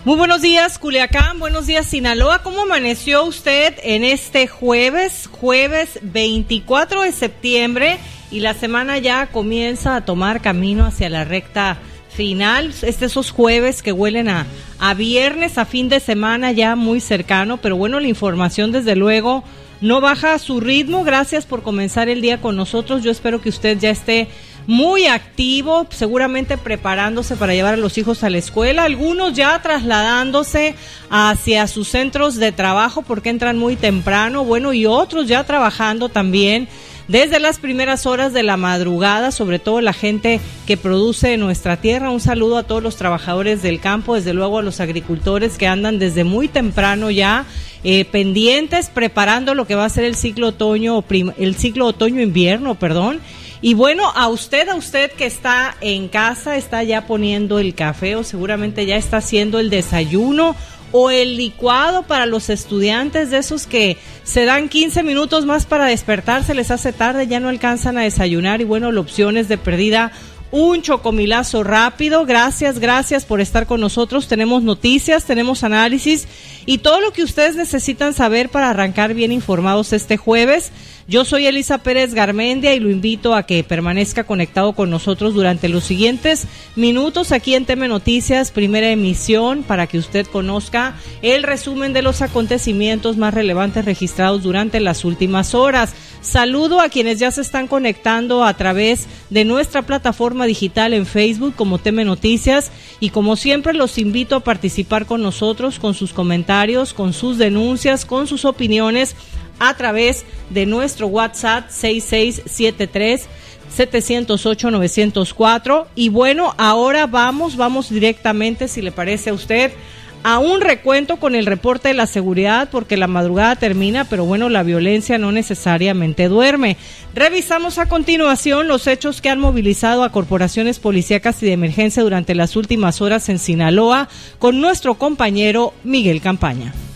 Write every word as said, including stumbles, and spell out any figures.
Muy buenos días, Culiacán, buenos días, Sinaloa. ¿Cómo amaneció usted en este jueves, jueves veinticuatro de septiembre? Y la semana ya comienza a tomar camino hacia la recta final. Es de esos jueves que huelen a, a viernes, a fin de semana ya muy cercano. Pero bueno, la información desde luego no baja a su ritmo. Gracias por comenzar el día con nosotros. Yo espero que usted ya esté muy activo, seguramente preparándose para llevar a los hijos a la escuela, algunos ya trasladándose hacia sus centros de trabajo porque entran muy temprano, bueno, y otros ya trabajando también desde las primeras horas de la madrugada, sobre todo la gente que produce en nuestra tierra. Un saludo a todos los trabajadores del campo, desde luego a los agricultores que andan desde muy temprano ya eh, pendientes, preparando lo que va a ser el ciclo otoño, el ciclo otoño-invierno, perdón. Y bueno, a usted, a usted que está en casa, está ya poniendo el café o seguramente ya está haciendo el desayuno o el licuado para los estudiantes, de esos que se dan quince minutos más para despertar, se les hace tarde, ya no alcanzan a desayunar y bueno, la opción es de perdida un chocomilazo rápido. Gracias, gracias por estar con nosotros. Tenemos noticias, tenemos análisis y todo lo que ustedes necesitan saber para arrancar bien informados este jueves. Yo soy Elisa Pérez Garmendia y lo invito a que permanezca conectado con nosotros durante los siguientes minutos aquí en T M Noticias, primera emisión, para que usted conozca el resumen de los acontecimientos más relevantes registrados durante las últimas horas. Saludo a quienes ya se están conectando a través de nuestra plataforma digital en Facebook como T M Noticias y como siempre los invito a participar con nosotros, con sus comentarios, con sus denuncias, con sus opiniones a través de nuestro WhatsApp seis seis siete tres, siete cero ocho, nueve cero cuatro. Y bueno, ahora vamos, vamos directamente, si le parece a usted, a un recuento con el reporte de la seguridad, porque la madrugada termina, pero bueno, la violencia no necesariamente duerme. Revisamos a continuación los hechos que han movilizado a corporaciones policíacas y de emergencia durante las últimas horas en Sinaloa con nuestro compañero Miguel Campaña.